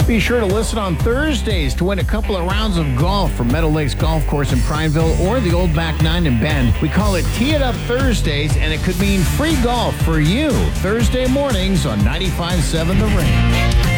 Be sure to listen on Thursdays to win a couple of rounds of golf from Meadow Lakes Golf Course in Prineville or the Old Back 9 in Bend. We call it Tee It Up Thursdays, and it could mean free golf for you. Thursday mornings on 95.7 The Ring.